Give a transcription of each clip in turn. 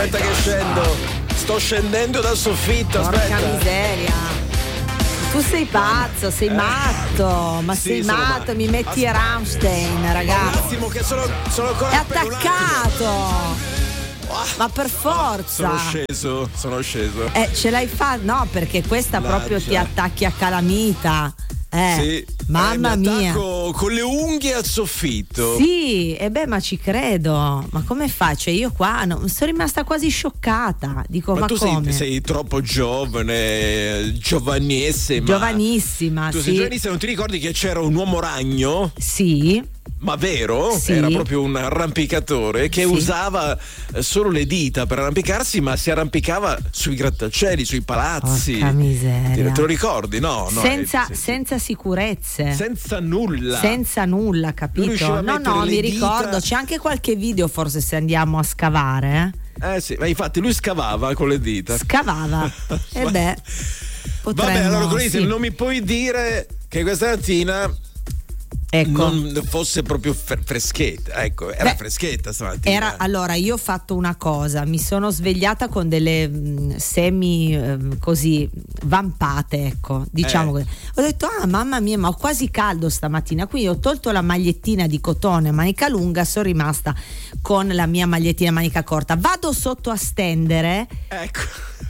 Aspetta che scendo. Sto scendendo dal soffitto. Porca Aspetta. miseria. Tu sei pazzo, sei matto, ma sì, sei sono matto, matto. mi metti Rammstein, ragazzi. Un attimo che sono ancora È in pelo, un attimo. attaccato. Ma per forza. Sono sceso. Ce l'hai fatta? No, perché questa proprio ti attacchi a calamita. Sì. Mamma mi mia. attacco con le unghie al soffitto. Sì, ma ci credo. Ma come faccio? Io qua sono rimasta quasi scioccata. Dico, ma tu come? sei troppo giovane, giovanissima. Giovanissima, tu sì. sei giovanissima, non ti ricordi che c'era un uomo ragno? Sì. Ma vero? Sì. Era proprio un arrampicatore che Sì. usava solo le dita per arrampicarsi, ma si arrampicava sui grattacieli, sui palazzi. Porca miseria. Te lo ricordi? No, senza sicurezze. Senza nulla. Senza nulla, Lui capito? riusciva a No, mettere le mi dita- ricordo. C'è anche qualche video, forse, se andiamo a scavare. Sì, ma infatti lui scavava con le dita. Scavava. E beh, potremmo, Vabbè, allora Corisi, sì. non mi puoi dire che questa mattina Ecco. non fosse proprio freschetta, ecco, era freschetta stamattina. Allora, io ho fatto una cosa, mi sono svegliata con delle semi così vampate, ecco, diciamo così. Ho detto, mamma mia, ma ho quasi caldo stamattina, quindi ho tolto la magliettina di cotone a manica lunga, sono rimasta con la mia magliettina a manica corta. Vado sotto a stendere. Ecco.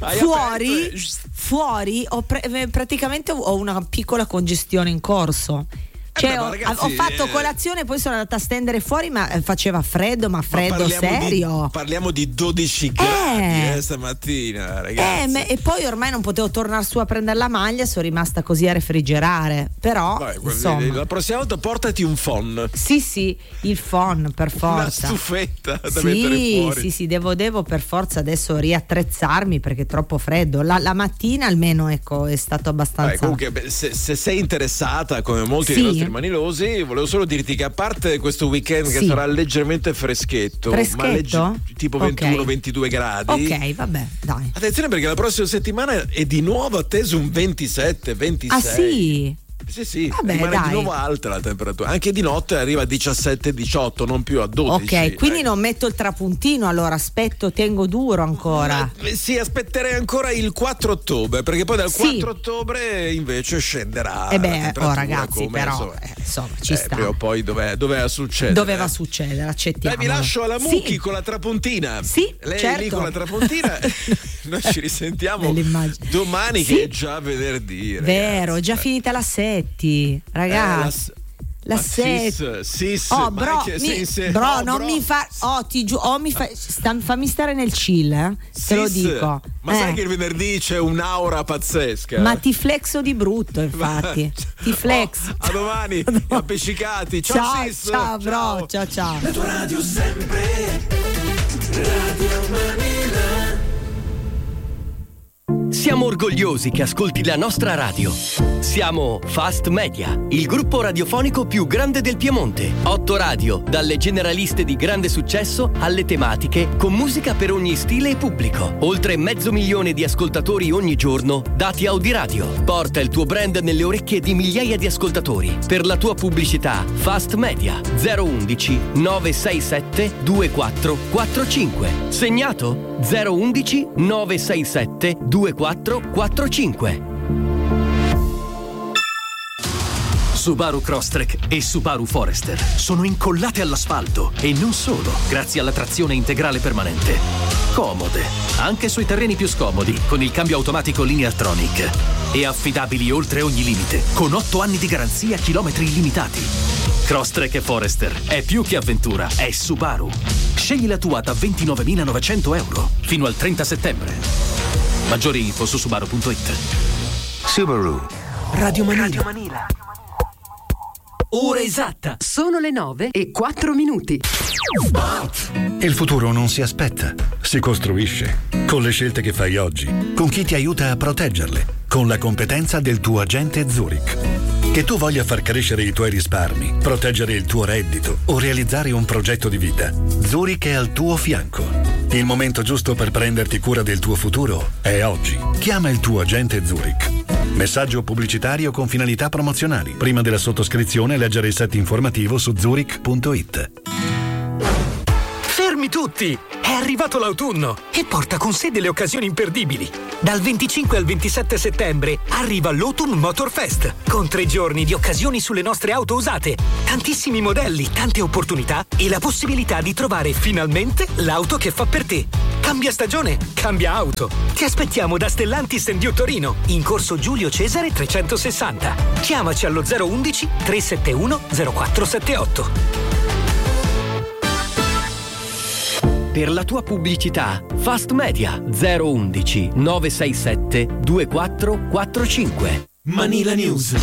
Fuori praticamente ho una piccola congestione in corso. Cioè, ragazzi, ho fatto colazione, poi sono andata a stendere fuori, ma faceva freddo, ma freddo serio. Parliamo di 12 gradi stamattina, ragazzi. E poi ormai non potevo tornare su a prendere la maglia, sono rimasta così a refrigerare. Però insomma, la prossima volta portati un phon. Sì, il phon per forza. Una stufetta da mettere fuori. Sì, devo per forza adesso riattrezzarmi perché è troppo freddo. La mattina almeno, ecco, è stato abbastanza. Comunque, se sei interessata, come molti dei nostri manilosi, volevo solo dirti che a parte questo weekend che sarà leggermente freschetto, ma tipo 21-22 gradi. Ok, vabbè, dai. Attenzione, perché la prossima settimana è di nuovo atteso un 27-26. Ah sì? Sì, vabbè, rimane dai. di nuovo alta la temperatura. Anche di notte arriva a 17-18, non più a 12. Ok, quindi non metto il trapuntino, allora tengo duro ancora. Sì, aspetterei ancora il 4 ottobre, perché poi dal 4 ottobre invece scenderà. Ragazzi, però insomma ci sta. Prima o poi doveva succedere. Doveva succedere, accettiamo. Vi lascio alla Mucchi con la trapuntina. Sì, lei certo. è lì con la trapuntina. Noi ci risentiamo domani, che è già venerdì. Vero, è già finita la Setti, ragazzi. La Setti. Non mi fa. Ti giuro, fammi stare nel chill, te lo dico. Ma sai che il venerdì c'è un'aura pazzesca? Ma ti flexo di brutto, infatti. Ti flex. A domani, appiccicati. Ciao, Sis. Ciao, bro. Ciao. La tua radio sempre. Radio Manila. Siamo orgogliosi che ascolti la nostra radio. Siamo Fast Media, il gruppo radiofonico più grande del Piemonte. 8 radio, dalle generaliste di grande successo alle tematiche, con musica per ogni stile e pubblico. Oltre 500.000 di ascoltatori ogni giorno, dati Audiradio. Porta il tuo brand nelle orecchie di migliaia di ascoltatori. Per la tua pubblicità, Fast Media 011 967 2445. Segnato? 011 967 2445. Subaru Crosstrek e Subaru Forester sono incollate all'asfalto e non solo, grazie alla trazione integrale permanente. Comode, anche sui terreni più scomodi, con il cambio automatico Lineartronic. E affidabili oltre ogni limite, con 8 anni di garanzia, chilometri illimitati. Crosstrek e Forester è più che avventura, è Subaru. Scegli la tua da €29.900 fino al 30 settembre. Maggiori info su subaru.it. Subaru. Radio Manila. Ora esatta. Sono le 9:04. Il futuro non si aspetta, si costruisce. Con le scelte che fai oggi, con chi ti aiuta a proteggerle, con la competenza del tuo agente Zurich. Che tu voglia far crescere i tuoi risparmi, proteggere il tuo reddito o realizzare un progetto di vita, Zurich è al tuo fianco. Il momento giusto per prenderti cura del tuo futuro è oggi. Chiama il tuo agente Zurich. Messaggio pubblicitario con finalità promozionali. Prima della sottoscrizione leggere il set informativo su zurich.it. fermi tutti! È arrivato l'autunno e porta con sé delle occasioni imperdibili. Dal 25 al 27 settembre arriva l'Autumn Motor Fest, con 3 giorni di occasioni sulle nostre auto usate, tantissimi modelli, tante opportunità e la possibilità di trovare finalmente l'auto che fa per te. Cambia stagione, cambia auto. Ti aspettiamo da Stellantis Dio Torino, in corso Giulio Cesare 360. Chiamaci allo 011 371 0478. Per la tua pubblicità, Fast Media 011 967 2445. Manila News.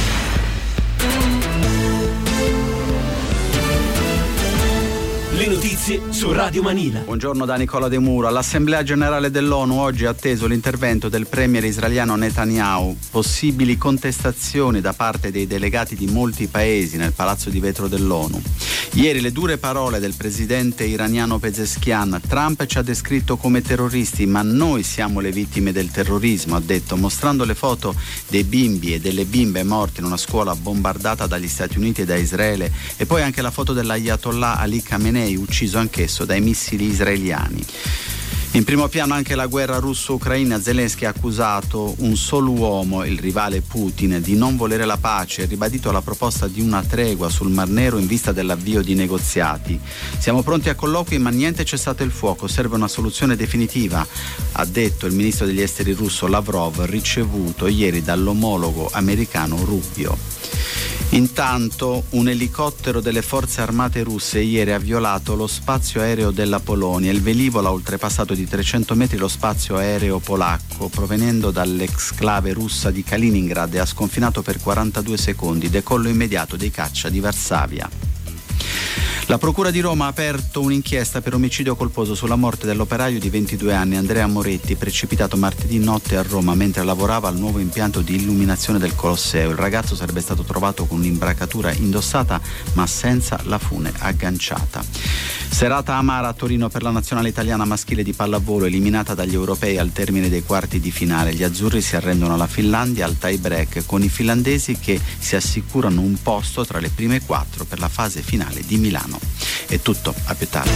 Le notizie su Radio Manila. Buongiorno da Nicola De Muro. All'Assemblea Generale dell'ONU oggi è atteso l'intervento del premier israeliano Netanyahu. Possibili contestazioni da parte dei delegati di molti paesi nel Palazzo di Vetro dell'ONU. Ieri le dure parole del presidente iraniano Pezeshkian. Trump ci ha descritto come terroristi, ma noi siamo le vittime del terrorismo, ha detto, mostrando le foto dei bimbi e delle bimbe morti in una scuola bombardata dagli Stati Uniti e da Israele, e poi anche la foto dell'Ayatollah Ali Khamenei, ucciso anch'esso dai missili israeliani. In primo piano anche la guerra russo-ucraina. Zelensky ha accusato un solo uomo, il rivale Putin, di non volere la pace e ribadito la proposta di una tregua sul Mar Nero in vista dell'avvio di negoziati. Siamo pronti a colloqui, ma niente cessate il fuoco, serve una soluzione definitiva, ha detto il ministro degli esteri russo Lavrov, ricevuto ieri dall'omologo americano Rubio. Intanto un elicottero delle forze armate russe ieri ha violato lo spazio aereo della Polonia. Il velivolo ha oltrepassato di 300 metri lo spazio aereo polacco provenendo dall'exclave russa di Kaliningrad e ha sconfinato per 42 secondi. Decollo immediato dei caccia di Varsavia. La Procura di Roma ha aperto un'inchiesta per omicidio colposo sulla morte dell'operaio di 22 anni Andrea Moretti, precipitato martedì notte a Roma mentre lavorava al nuovo impianto di illuminazione del Colosseo. Il ragazzo sarebbe stato trovato con un'imbracatura indossata ma senza la fune agganciata. Serata amara a Torino per la nazionale italiana maschile di pallavolo, eliminata dagli europei al termine dei quarti di finale. Gli azzurri si arrendono alla Finlandia al tie break, con i finlandesi che si assicurano un posto tra le prime 4 per la fase finale di Milano. È tutto, a più tardi.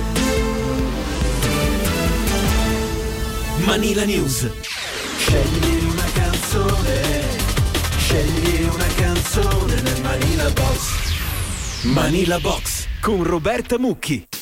Manila News. Scegli una canzone nel Manila Box. Manila Box con Roberta Mucchi.